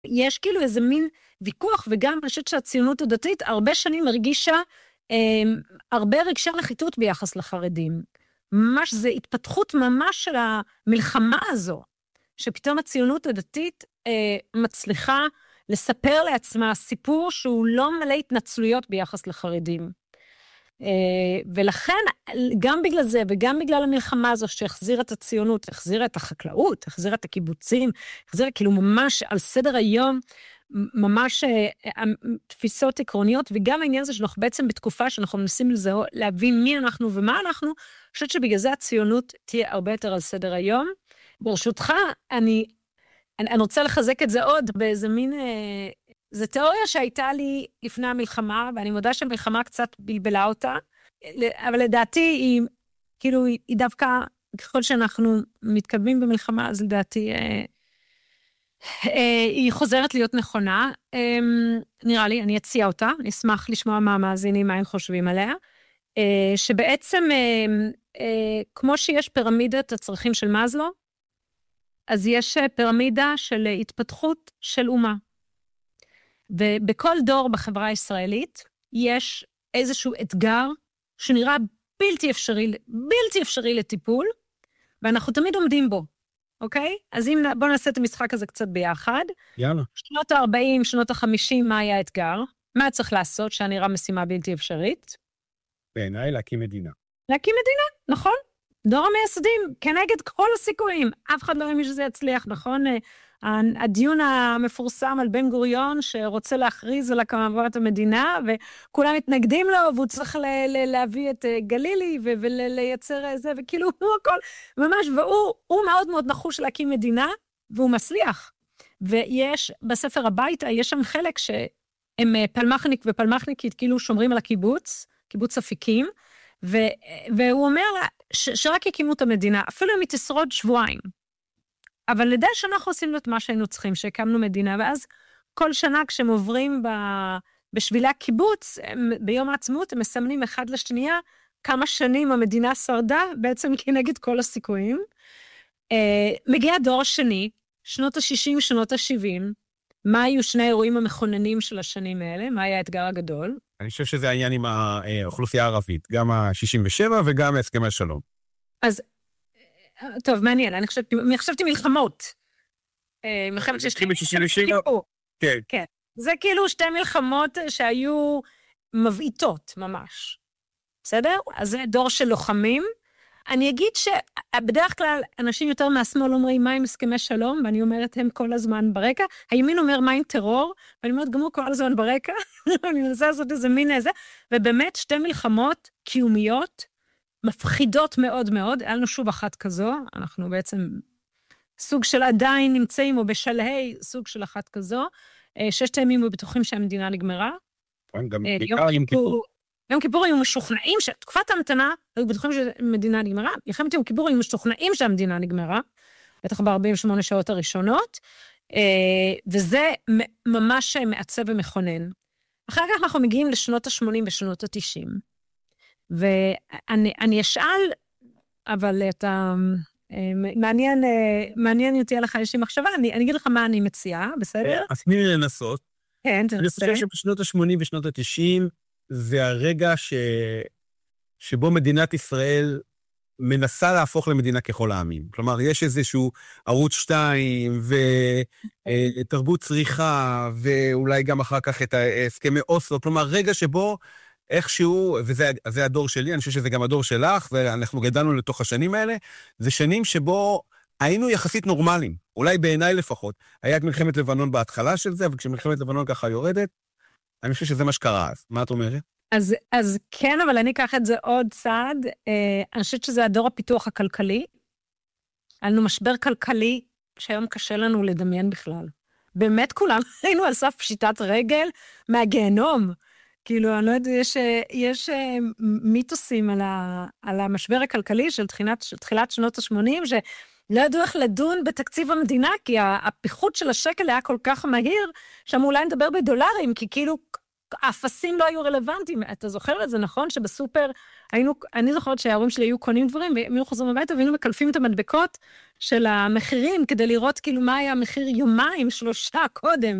יש כאילו איזה מין ויכוח, וגם אני חושבת שהציונות הדתית הרבה שנים הרגישה הרבה רגשי נחיתות ביחס לחרדים. ממש, זה התפתחות ממש של המלחמה הזו, שפתאום הציונות הדתית מצליחה לספר לעצמה סיפור שהוא לא מלא התנצלויות ביחס לחרדים. ולכן, גם בגלל זה, וגם בגלל המלחמה הזו שהחזירה את הציונות, החזירה את החקלאות, החזירה את הקיבוצים, החזירה כאילו ממש על סדר היום, ממש תפיסות עקרוניות, וגם העניין הזה שאנחנו בעצם בתקופה שאנחנו מנסים להבין מי אנחנו ומה אנחנו, אני חושבת שבגלל זה הציונות תהיה הרבה יותר על סדר היום. ברשותך, אני רוצה לחזק את זה עוד באיזה מין, זו תיאוריה שהייתה לי לפני המלחמה, ואני מודה שהמלחמה קצת בלבלה אותה, אבל לדעתי היא, כאילו, היא דווקא, ככל שאנחנו מתקדמים במלחמה, אז לדעתי היא חוזרת להיות נכונה. נראה לי, אני אציע אותה, אני אשמח לשמוע מהמאזינים מה הם חושבים עליה, שבעצם, כמו שיש פירמידת הצרכים של מאזלו, אז יש פירמידה של התפתחות של אומה. ובכל דור בחברה הישראלית יש איזשהו אתגר שנראה בלתי אפשרי לטיפול, ואנחנו תמיד עומדים בו, אוקיי? אז בואו נעשה את המשחק הזה קצת ביחד. יאללה. שנות ה-40, שנות ה-50, מה היה האתגר? מה צריך לעשות שנראה משימה בלתי אפשרית? בעיניי להקים מדינה. להקים מדינה, נכון? דור המייסדים, כנגד כל הסיכויים. אף אחד לא האמין שזה יצליח, נכון? הדיון המפורסם על בן גוריון, שרוצה להכריז על הקמת המדינה, וכולם מתנגדים לו, והוא צריך להביא את גלילי, ולייצר זה, וכאילו הוא הכל, ממש, והוא מאוד מאוד נחוש להקים מדינה, והוא מצליח. ויש, בספר הביתה, יש שם חלק שהם פלמחניק ופלמחניקית, כאילו שומרים על הקיבוץ, קיבוץ אפיקים, והוא אומר לה, שרק יקימו את המדינה, אפילו אם היא תשרוד שבועיים. אבל לדע שאנחנו עושים את מה שהיינו צריכים, שהקמנו מדינה, ואז כל שנה כשהם עוברים בשבילי הקיבוץ, ביום העצמאות, הם מסמנים אחד לשנייה, כמה שנים המדינה שרדה, בעצם כנגד כל הסיכויים. מגיע דור שני, שנות ה-60, שנות ה-70, מה היו שני האירועים המכוננים של השנים האלה? מה היה האתגר הגדול? אני חושב שזה העניין עם האוכלוסייה הערבית, גם ה-67 וגם הסכמי השלום. אז, טוב, מעניין, אני חשבתי מלחמות. מלחמת ב-67? כן. כן. זה כאילו שתי מלחמות שהיו מבעיטות ממש. בסדר? אז זה דור של לוחמים. אני אגיד שבדרך כלל אנשים יותר מהשמאל אומרים מה עם הסכמי שלום, ואני אומרת הם כל הזמן ברקע. הימין אומר מה עם טרור, ואני אומרת גם הוא כל הזמן ברקע. אני מנסה לעשות איזה מין איזה. ובאמת שתי מלחמות קיומיות, מפחידות מאוד מאוד. היה לנו שוב אחת כזו, אנחנו בעצם סוג של עדיין נמצאים, או בשלהי סוג של אחת כזו. ששת הימים ובטוחים שהמדינה נגמרה. גם בעיקר יום כיפור. יום כיפור היו משוכנעים, תקופת המתנה, היו בטוחים שהמדינה נגמרה, מלחמת יום כיפור היו משוכנעים שהמדינה נגמרה, בטח ב-48 שעות הראשונות, וזה ממש מעצב ומכונן. אחר כך אנחנו מגיעים לשנות ה-80 ושנות ה-90, ואני אשאל, אבל אתה מעניין אותי עליך, יש לי מחשבה, אני אגיד לך מה אני מציעה, בסדר? אז תני לי לנסות. כן, תנסה. אני חושב שבשנות ה-80 ושנות ה-90, זה הרגע שבו מדינת ישראל מנסה להפוך למדינה ככל העמים. כלומר, יש איזשהו ערוץ 2 ותרבות צריכה, ואולי גם אחר כך את הסכמי אוסלו. כלומר, רגע שבו איכשהו, וזה הדור שלי, אני חושב שזה גם הדור שלך, ואנחנו גדלנו לתוך השנים האלה, זה שנים שבו היינו יחסית נורמליים, אולי בעיניי לפחות. היה את מלחמת לבנון בהתחלה של זה, וכשמלחמת לבנון ככה יורדת, אני חושב שזה מה שקרה אז. מה את אומרת? אז כן, אבל אני אקח את זה עוד צעד. אני חושבת שזה הדור הפיתוח הכלכלי. היה לנו משבר כלכלי שהיום קשה לנו לדמיין בכלל. באמת כולם היינו על סף פשיטת רגל מהגיהנום. כאילו, אני לא יודעת, יש מיתוסים על המשבר הכלכלי של תחילת שנות ה-80, שלא ידעו איך לדון בתקציב המדינה, כי הפיחות של השקל היה כל כך מהיר, שם אולי נדבר בדולרים, כי כאילו האפסים לא היו רלוונטיים. אתה זוכר את זה, נכון? שבסופר אני זוכרת שההורים שלי היו קונים דברים, והם היו חוזרים הביתה, והיינו מקלפים את המדבקות של המחירים, כדי לראות כאילו מה היה המחיר יומיים, 3 קודם.